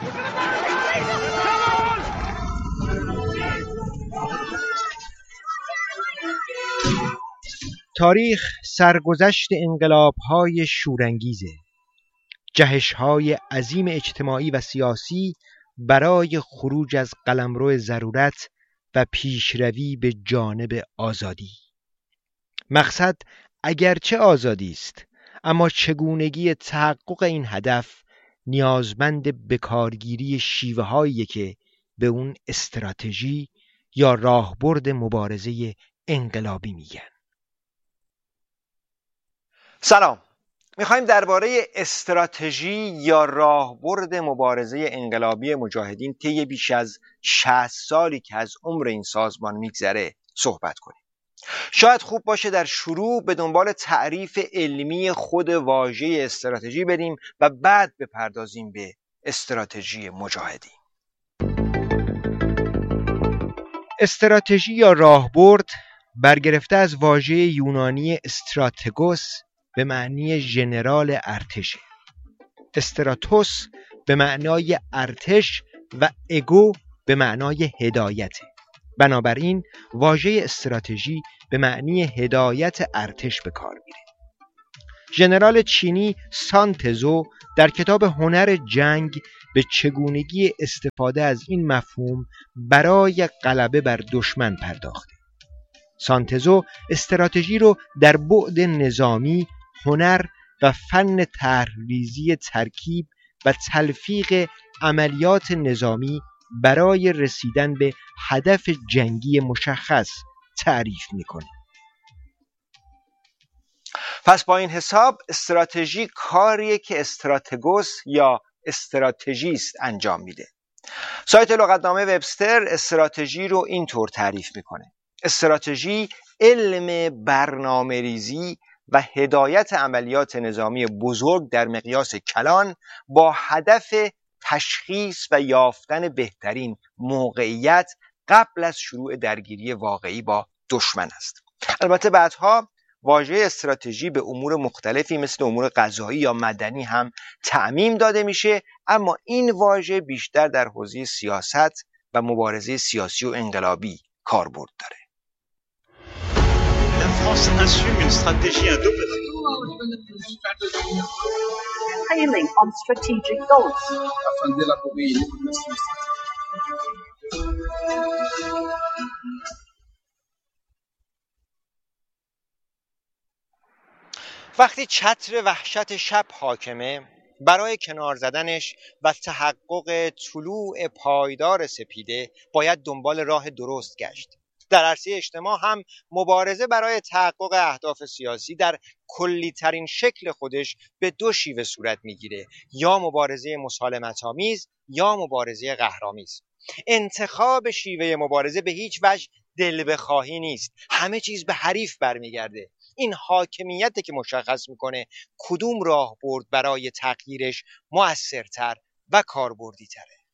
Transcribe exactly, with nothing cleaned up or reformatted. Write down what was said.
تاریخ سرگذشت انقلاب‌های شورانگیزه، جهش‌های عظیم اجتماعی و سیاسی برای خروج از قلمرو ضرورت و پیشروی به جانب آزادی. مقصد اگرچه آزادی است، اما چگونگی تحقق این هدف نیازمند بکارگیری شیوه‌هایی که به اون استراتژی یا راهبرد مبارزه انقلابی میگن. سلام، میخوایم درباره استراتژی یا راهبرد مبارزه انقلابی مجاهدین طی بیش از شصت سالی که از عمر این سازمان میگذره صحبت کنیم. شاید خوب باشه در شروع به دنبال تعریف علمی خود واژه استراتژی بریم و بعد بپردازیم به استراتژی مجاهدین. استراتژی یا راهبرد برگرفته از واژه یونانی استراتگوس به معنی ژنرال ارتش، استراتوس به معنای ارتش و اگو به معنای هدایت. بنابراین واژه استراتژی به معنی هدایت ارتش به کار میره. ژنرال چینی سان تزو در کتاب هنر جنگ به چگونگی استفاده از این مفهوم برای غلبه بر دشمن پرداخته. سان تزو استراتژی رو در بعد نظامی، هنر و فن طرح‌ریزی ترکیب و تلفیق عملیات نظامی برای رسیدن به هدف جنگی مشخص تعریف میکنه. پس با این حساب استراتژی کاریه که استراتگوس یا استراتژیست انجام میده. سایت لغتنامه وبستر استراتژی رو اینطور تعریف میکنه: استراتژی علم برنامه‌ریزی و هدایت عملیات نظامی بزرگ در مقیاس کلان با هدف تشخیص و یافتن بهترین موقعیت قبل از شروع درگیری واقعی با دشمن است. البته بعدها واژه استراتژی به امور مختلفی مثل امور قضایی یا مدنی هم تعمیم داده میشه، اما این واژه بیشتر در حوزه سیاست و مبارزه سیاسی و انقلابی کاربرد داره. La France assume une stratégie à double failing on strategic goals. afin d'élaborer une évaluation وقتی چتر وحشت شب حاکمه، برای کنار زدنش و تحقق طلوع پایدار سپیده باید دنبال راه درست گشت. در عرصه اجتماع هم مبارزه برای تحقق اهداف سیاسی در کلی ترین شکل خودش به دو شیوه صورت میگیره: یا مبارزه مسالمت‌آمیز یا مبارزه قهرآمیز. انتخاب شیوه مبارزه به هیچ وجه دل بخواهی نیست، همه چیز به حریف برمیگرده. این حاکمیته که مشخص میکنه کدوم راهبرد برای تغییرش مؤثرتر و کاربردی تره.